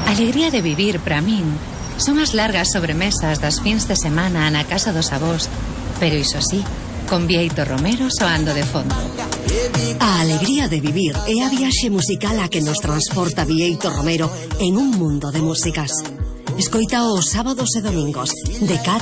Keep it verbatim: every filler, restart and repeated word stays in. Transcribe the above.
alegría de vivir para min son as largas sobremesas das fins de semana na casa dos avós, pero iso sí, con Bieito Romero soando de fondo. A alegría de vivir é a viaxe musical a que nos transporta Bieito Romero en un mundo de músicas. Escoita os sábados e domingos de